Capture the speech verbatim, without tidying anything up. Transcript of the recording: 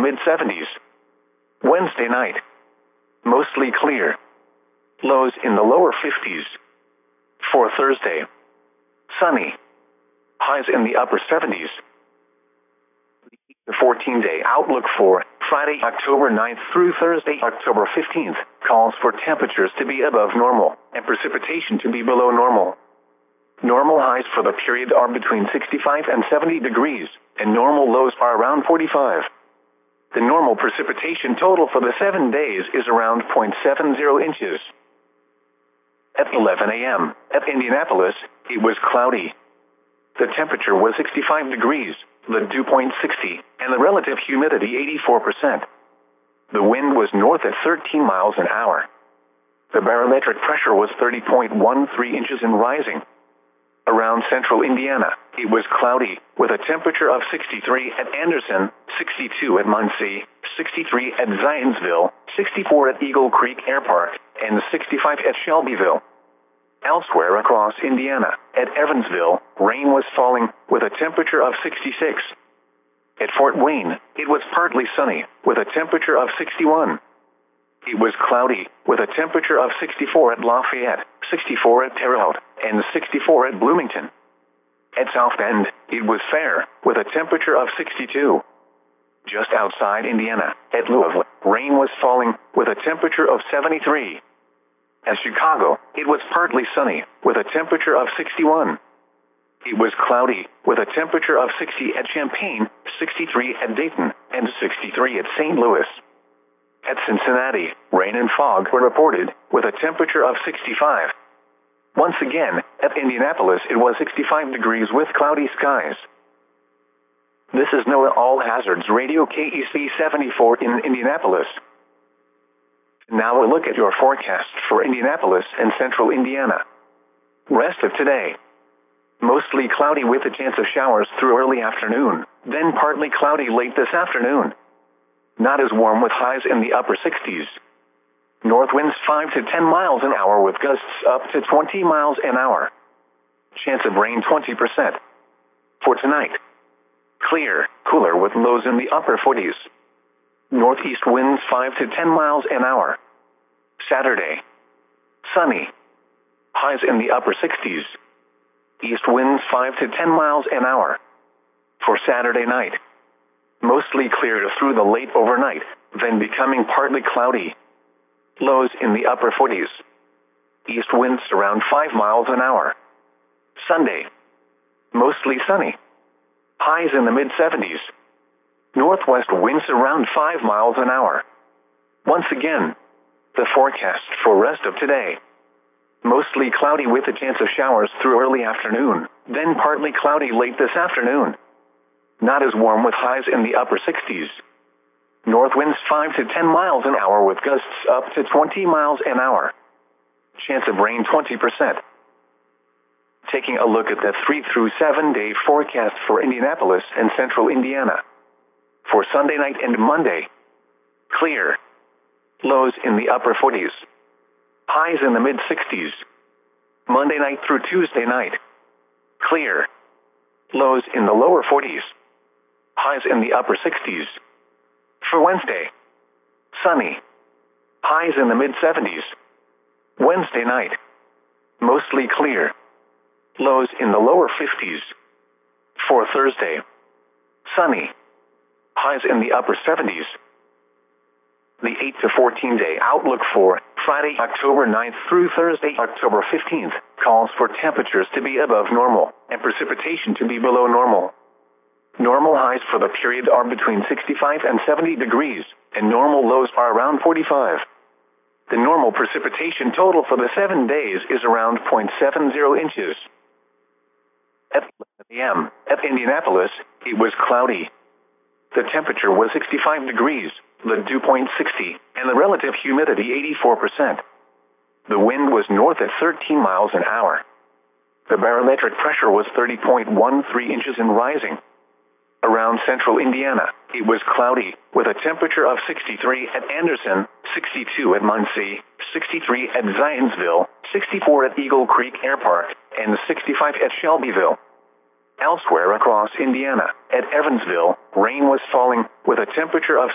mid seventies. Wednesday night, mostly clear. Lows in the lower fifties. For Thursday, sunny. Highs in the upper seventies. The fourteen-day outlook for Friday, October ninth through Thursday, October fifteenth, calls for temperatures to be above normal and precipitation to be below normal. Normal highs for the period are between sixty-five and seventy degrees, and normal lows are around forty-five. The normal precipitation total for the seven days is around zero point seven zero inches. At eleven a m at Indianapolis, it was cloudy. The temperature was sixty-five degrees, the dew point sixty, and the relative humidity eighty-four percent. The wind was north at thirteen miles an hour. The barometric pressure was thirty point one three inches and rising. Around central Indiana, it was cloudy, with a temperature of sixty-three at Anderson, sixty-two at Muncie, sixty-three at Zionsville, sixty-four at Eagle Creek Air Park, and sixty-five at Shelbyville. Elsewhere across Indiana, at Evansville, rain was falling, with a temperature of sixty-six. At Fort Wayne, it was partly sunny, with a temperature of sixty-one. It was cloudy, with a temperature of sixty-four at Lafayette, sixty-four at Terre Haute, and sixty-four at Bloomington. At South Bend, it was fair, with a temperature of sixty-two. Just outside Indiana, at Louisville, rain was falling, with a temperature of seventy-three. At Chicago, it was partly sunny, with a temperature of sixty-one. It was cloudy, with a temperature of sixty at Champaign, sixty-three at Dayton, and sixty-three at Saint Louis. At Cincinnati, rain and fog were reported, with a temperature of sixty-five. Once again, at Indianapolis it was sixty-five degrees with cloudy skies. This is NOAA All Hazards Radio K E C seventy-four in Indianapolis. Now a look at your forecast for Indianapolis and central Indiana. Rest of today. Mostly cloudy with a chance of showers through early afternoon, then partly cloudy late this afternoon. Not as warm with highs in the upper sixties. North winds five to ten miles an hour with gusts up to twenty miles an hour. Chance of rain twenty percent. For tonight, clear, cooler with lows in the upper forties. Northeast winds five to ten miles an hour. Saturday, sunny. Highs in the upper sixties. East winds five to ten miles an hour. For Saturday night, mostly clear through the late overnight, then becoming partly cloudy. Lows in the upper forties. East winds around five miles an hour. Sunday, mostly sunny. Highs in the mid seventies. Northwest winds around five miles an hour. Once again, the forecast for rest of today. Mostly cloudy with a chance of showers through early afternoon, then partly cloudy late this afternoon. Not as warm with highs in the upper sixties. North winds five to ten miles an hour with gusts up to twenty miles an hour. Chance of rain twenty percent. Taking a look at the three through seven day forecast for Indianapolis and central Indiana. For Sunday night and Monday, clear. Lows in the upper forties. Highs in the mid sixties. Monday night through Tuesday night, clear. Lows in the lower forties. Highs in the upper sixties. For Wednesday, sunny. Highs in the mid seventies. Wednesday night, mostly clear. Lows in the lower fifties. For Thursday, sunny. Highs in the upper seventies. The eight to fourteen day outlook for Friday, October ninth through Thursday, October fifteenth, calls for temperatures to be above normal and precipitation to be below normal. Normal highs for the period are between sixty-five and seventy degrees, and normal lows are around forty-five. The normal precipitation total for the seven days is around zero point seven zero inches. At eleven a m at Indianapolis, it was cloudy. The temperature was sixty-five degrees, the dew point sixty, and the relative humidity eighty-four percent. The wind was north at thirteen miles an hour. The barometric pressure was thirty point one three inches and rising. Around central Indiana, it was cloudy, with a temperature of sixty-three at Anderson, sixty-two at Muncie, sixty-three at Zionsville, sixty-four at Eagle Creek Air Park, and sixty-five at Shelbyville. Elsewhere across Indiana, at Evansville, rain was falling, with a temperature of